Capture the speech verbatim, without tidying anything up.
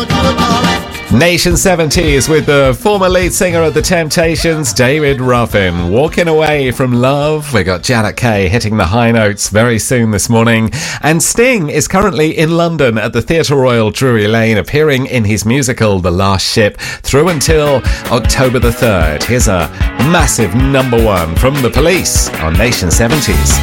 Nation seventies with the former lead singer of The Temptations, David Ruffin. Walking Away from Love. We got Janet Kay hitting the high notes very soon this morning. And Sting is currently in London at the Theatre Royal Drury Lane, appearing in his musical The Last Ship through until October the third. Here's a massive number one from The Police on Nation seventies.